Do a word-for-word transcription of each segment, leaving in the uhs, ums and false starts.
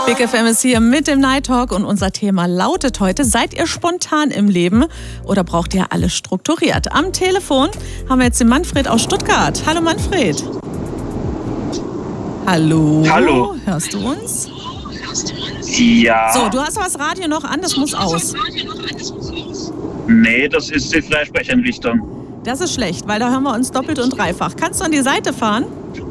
Big F M ist hier mit dem Night Talk und unser Thema lautet heute: Seid ihr spontan im Leben oder braucht ihr alles strukturiert? Am Telefon haben wir jetzt den Manfred aus Stuttgart. Hallo Manfred. Hallo. Hallo. Hörst du uns? Ja. So, du hast aber das Radio noch an, das muss aus. Nee, das ist die Freisprecheinrichtung. Das ist schlecht, weil da hören wir uns doppelt und dreifach. Kannst du an die Seite fahren?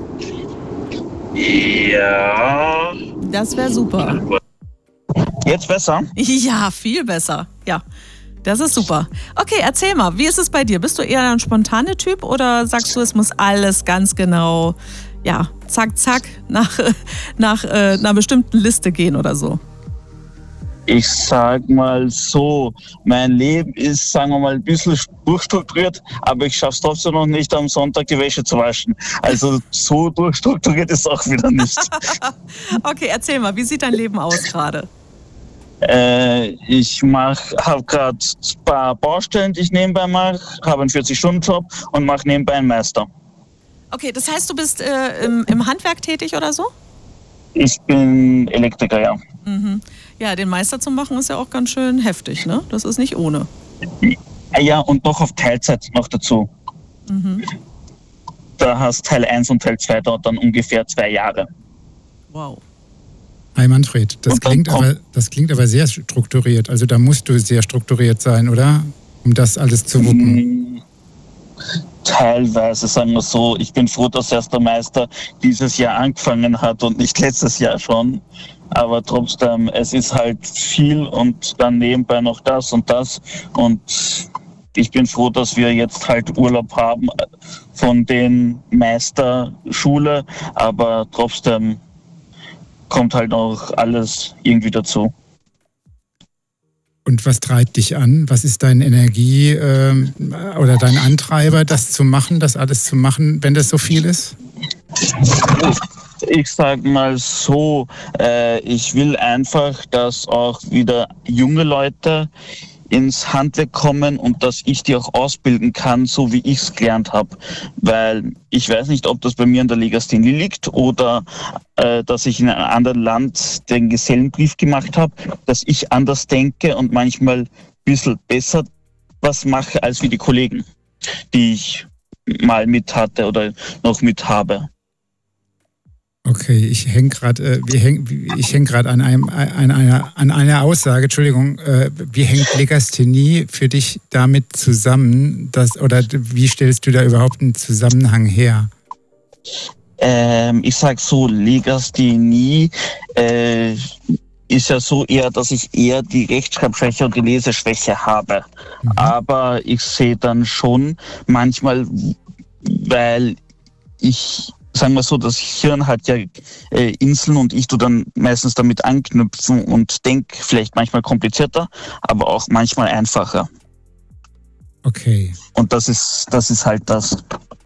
Ja. Das wäre super. Jetzt besser? Ja, viel besser. Ja, das ist super. Okay, erzähl mal, wie ist es bei dir? Bist du eher ein spontaner Typ oder sagst du, es muss alles ganz genau, ja, zack, zack, nach, nach äh, einer bestimmten Liste gehen oder so? Ich sag mal so, mein Leben ist, sagen wir mal, ein bisschen durchstrukturiert, aber ich schaff's trotzdem noch nicht, am Sonntag die Wäsche zu waschen. Also so durchstrukturiert ist es auch wieder nicht. Okay, erzähl mal, wie sieht dein Leben aus gerade? Äh, ich mach, habe gerade ein paar Baustellen, die ich nebenbei mache, habe einen vierzig-Stunden-Job und mache nebenbei einen Meister. Okay, das heißt, du bist äh, im, im Handwerk tätig oder so? Ich bin Elektriker, ja. Mhm. Ja, den Meister zu machen ist ja auch ganz schön heftig, ne? Das ist nicht ohne. Ja, und noch auf Teilzeit noch dazu. Mhm. Da hast Teil eins und Teil zwei dauert dann ungefähr zwei Jahre. Wow. Hi Manfred, das klingt, aber, das klingt aber sehr strukturiert. Also da musst du sehr strukturiert sein, oder? Um das alles zu wuppen. Teilweise, sagen wir so. Ich bin froh, dass erst der Meister dieses Jahr angefangen hat und nicht letztes Jahr schon. Aber trotzdem, es ist halt viel und dann nebenbei noch das und das. Und ich bin froh, dass wir jetzt halt Urlaub haben von den Meisterschule. Aber trotzdem kommt halt noch alles irgendwie dazu. Und was treibt dich an? Was ist deine Energie äh, oder dein Antreiber, das zu machen, das alles zu machen, wenn das so viel ist? Ich sag mal so, äh, ich will einfach, dass auch wieder junge Leute ins Handwerk kommen und dass ich die auch ausbilden kann, so wie ich es gelernt habe. Weil ich weiß nicht, ob das bei mir an der Legasthenie liegt oder äh, dass ich in einem anderen Land den Gesellenbrief gemacht habe, dass ich anders denke und manchmal ein bisschen besser was mache als wie die Kollegen, die ich mal mit hatte oder noch mit habe. Okay, ich hänge gerade, äh, wir häng, ich hänge gerade an einem, an einer, an einer Aussage. Entschuldigung, äh, wie hängt Legasthenie für dich damit zusammen, dass, oder wie stellst du da überhaupt einen Zusammenhang her? Ähm, ich sag so, Legasthenie äh, ist ja so eher, dass ich eher die Rechtschreibschwäche und die Leseschwäche habe. Mhm. Aber ich sehe dann schon manchmal, weil ich sagen wir so, das Hirn hat ja äh, Inseln und ich tu dann meistens damit anknüpfen und denke vielleicht manchmal komplizierter, aber auch manchmal einfacher. Okay. Und das ist, das ist halt das.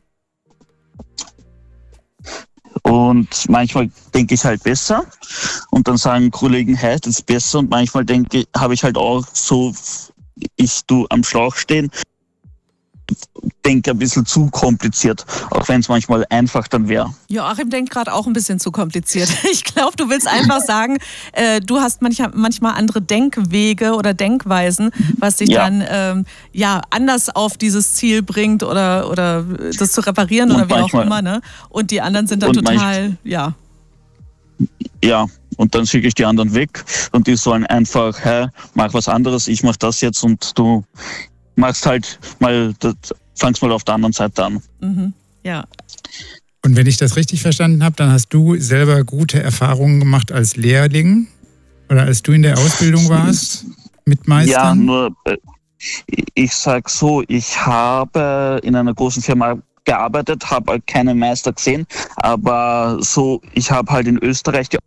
Und manchmal denke ich halt besser und dann sagen Kollegen, hey, das ist besser, und manchmal denke, habe ich halt auch so, ich tu am Schlauch stehen, denke ein bisschen zu kompliziert, auch wenn es manchmal einfach dann wäre. Joachim denkt gerade auch ein bisschen zu kompliziert. Ich glaube, du willst einfach sagen, äh, du hast manchmal, manchmal andere Denkwege oder Denkweisen, was dich ja. dann ähm, ja, anders auf dieses Ziel bringt oder, oder das zu reparieren und oder wie manchmal, auch immer. Ne? Und die anderen sind dann total, manchmal, ja. Ja, und dann schicke ich die anderen weg und die sollen einfach, hä, mach was anderes, ich mach das jetzt und du machst halt mal, das, fangst mal auf der anderen Seite an. Mhm, ja. Und wenn ich das richtig verstanden habe, dann hast du selber gute Erfahrungen gemacht als Lehrling oder als du in der Ausbildung warst mit Meistern? Ja, nur ich sag so, ich habe in einer großen Firma gearbeitet, habe halt keinen Meister gesehen, aber so, ich habe halt in Österreich die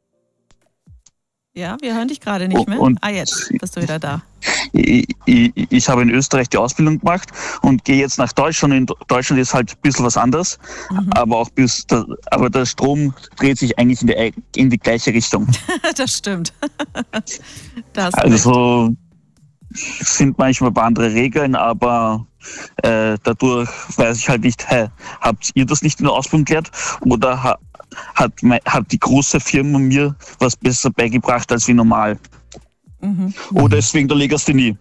Ja, wir hören dich gerade nicht mehr. Und ah, jetzt bist du wieder da. Ich, ich, ich habe in Österreich die Ausbildung gemacht und gehe jetzt nach Deutschland. In Deutschland ist halt ein bisschen was anderes, mhm. aber auch bis der, aber der Strom dreht sich eigentlich in die, in die gleiche Richtung. Das stimmt. Das also sind manchmal ein paar andere Regeln, aber äh, dadurch weiß ich halt nicht, hey, habt ihr das nicht in der Ausbildung gelernt oder ha, hat, hat die große Firma mir was besser beigebracht als wie normal. Mhm. Oder deswegen der Legasthenie.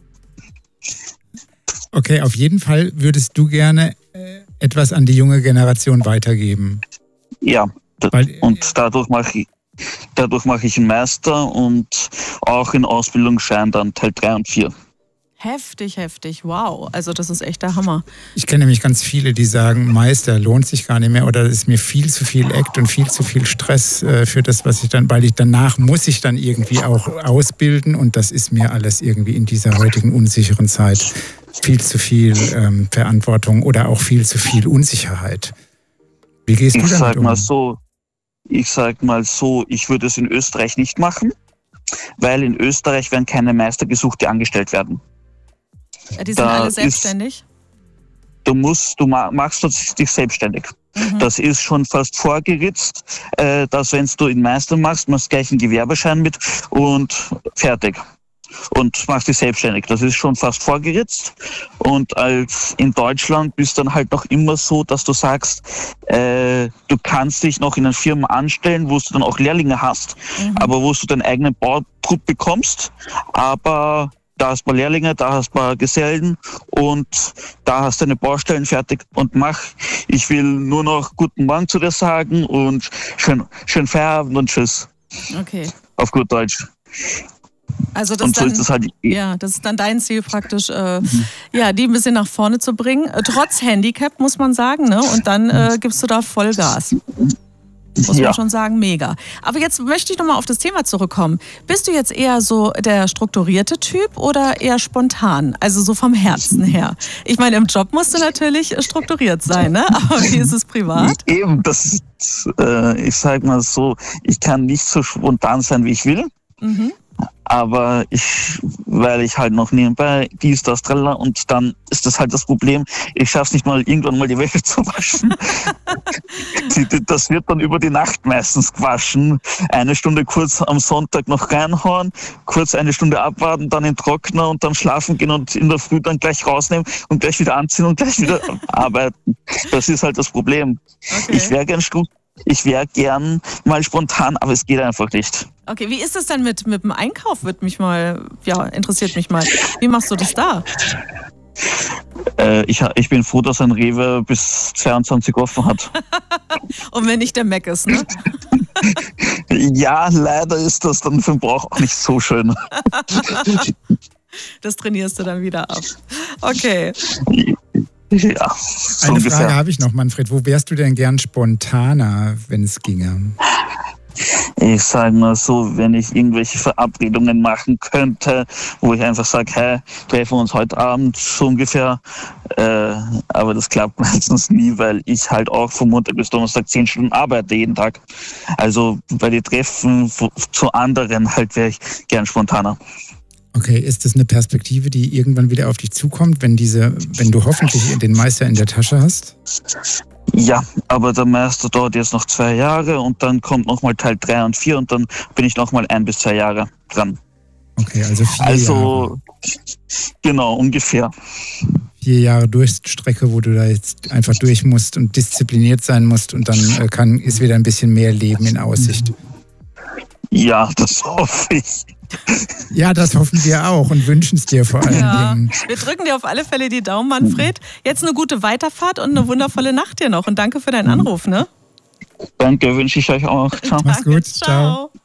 Okay, auf jeden Fall würdest du gerne äh, etwas an die junge Generation weitergeben. Ja, das, Weil, und dadurch mache ich, dadurch mache ich einen Meister und auch in Ausbildungsschein dann Teil drei und vier. Heftig, heftig, wow. Also das ist echt der Hammer. Ich kenne nämlich ganz viele, die sagen, Meister lohnt sich gar nicht mehr oder das ist mir viel zu viel Act und viel zu viel Stress äh, für das, was ich dann, weil ich danach muss ich dann irgendwie auch ausbilden und das ist mir alles irgendwie in dieser heutigen unsicheren Zeit viel zu viel ähm, Verantwortung oder auch viel zu viel Unsicherheit. Wie gehst du ich damit sag um? Mal so, ich sag mal so, ich würde es in Österreich nicht machen, weil in Österreich werden keine Meister gesucht, die angestellt werden. Ja, die sind da alle selbstständig? Ist, du musst, du machst dich selbstständig. Mhm. Das ist schon fast vorgeritzt, äh, dass wenn du einen Meister machst, machst du gleich einen Gewerbeschein mit und fertig. Und machst dich selbstständig. Das ist schon fast vorgeritzt. Und als in Deutschland bist dann halt noch immer so, dass du sagst, äh, du kannst dich noch in einer Firma anstellen, wo du dann auch Lehrlinge hast, mhm. aber wo du deinen eigenen Bautrupp bekommst, aber da hast du Lehrlinge, da hast du Gesellen und da hast du deine Baustellen fertig und mach. Ich will nur noch guten Morgen zu dir sagen und schön, schön Feierabend und tschüss. Okay. Auf gut Deutsch. Also das, und so dann, ist das, halt ja, das ist dann dein Ziel praktisch, äh, mhm. ja, die ein bisschen nach vorne zu bringen. Trotz Handicap, muss man sagen, ne? Und dann äh, gibst du da Vollgas. Muss ja. man schon sagen, mega. Aber jetzt möchte ich nochmal auf das Thema zurückkommen. Bist du jetzt eher so der strukturierte Typ oder eher spontan? Also so vom Herzen her. Ich meine, im Job musst du natürlich strukturiert sein, ne? Aber wie ist es privat? Eben, das ist, äh, ich sag mal so, ich kann nicht so spontan sein, wie ich will. Mhm. Aber ich, weil ich halt noch nebenbei dies, das, tralla und dann ist das halt das Problem, ich schaff's nicht mal irgendwann mal die Wäsche zu waschen. Das wird dann über die Nacht meistens gewaschen. Eine Stunde kurz am Sonntag noch reinhauen, kurz eine Stunde abwarten, dann in den Trockner und dann schlafen gehen und in der Früh dann gleich rausnehmen und gleich wieder anziehen und gleich wieder arbeiten. Das ist halt das Problem. Okay. Ich wäre gern Stru- Ich wäre gern mal spontan, aber es geht einfach nicht. Okay, wie ist es denn mit, mit dem Einkauf? Wird mich mal, ja, interessiert mich mal. Wie machst du das da? Äh, ich, ich bin froh, dass ein Rewe bis zweiundzwanzig offen hat. Und wenn nicht der Mac ist, ne? Ja, leider ist das dann für den Bauch auch nicht so schön. Das trainierst du dann wieder ab. Okay. Ja, so Eine ungefähr. Frage habe ich noch, Manfred. Wo wärst du denn gern spontaner, wenn es ginge? Ich sage mal so, wenn ich irgendwelche Verabredungen machen könnte, wo ich einfach sage, hey, treffen wir uns heute Abend so ungefähr. Äh, aber das klappt meistens nie, weil ich halt auch von Montag bis Donnerstag zehn Stunden arbeite jeden Tag. Also bei den Treffen zu anderen halt wäre ich gern spontaner. Okay, ist das eine Perspektive, die irgendwann wieder auf dich zukommt, wenn diese, wenn du hoffentlich den Meister in der Tasche hast? Ja, aber der Meister dauert jetzt noch zwei Jahre und dann kommt nochmal Teil drei und vier und dann bin ich nochmal ein bis zwei Jahre dran. Okay, also vier also, Jahre. Genau, ungefähr. Vier Jahre Durchstrecke, wo du da jetzt einfach durch musst und diszipliniert sein musst und dann kann, ist wieder ein bisschen mehr Leben in Aussicht. Ja, das hoffe ich. Ja, das hoffen wir auch und wünschen es dir vor allen ja. Dingen. Wir drücken dir auf alle Fälle die Daumen, Manfred. Jetzt eine gute Weiterfahrt und eine wundervolle Nacht dir noch. Und danke für deinen Anruf, ne? Danke, wünsche ich euch auch. Ciao. Mach's gut. Ciao. Ciao.